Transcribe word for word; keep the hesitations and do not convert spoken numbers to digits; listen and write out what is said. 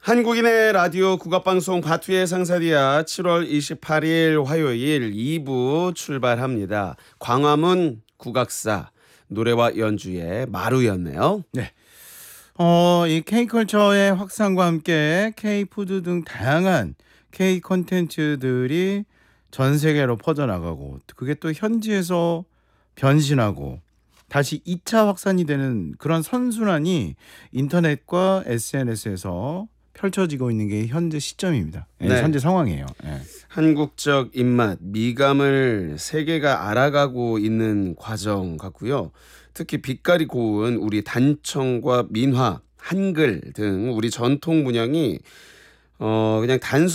한국인의 라디오 국악방송 바투의 상사디아 칠월 이십팔일 화요일 이 부 출발합니다. 광화문 국악사 노래와 연주의 마루였네요. 네. 어, 이 K컬처의 확산과 함께 K푸드 등 다양한 K 콘텐츠들이 전 세계로 퍼져나가고 그게 또 현지에서 변신하고 다시 이 차 확산이 되는 그런 선순환이 인터넷과 에스엔에스에서 펼쳐지고 있는 게 현재 시점입니다. 네. 현재 상황이에요. 네. 한국적 입맛, 미감을 세계가 알아가고 있는 과정 같고요. 특히 빛깔이 고운 우리 단청과 민화, 한글 등 우리 전통 문양이 어 그냥 단순